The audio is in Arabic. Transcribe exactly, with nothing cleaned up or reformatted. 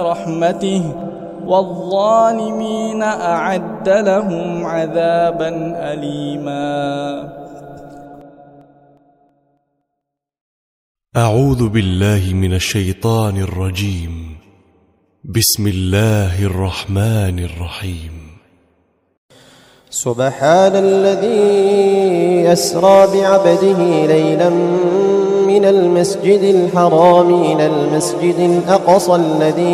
رحمته والظالمين أعد لهم عذابا أليما. أعوذ بالله من الشيطان الرجيم. بسم الله الرحمن الرحيم. سبحان الذي أسرى بعبده ليلا من المسجد الحرام إلى المسجد الأقصى الذي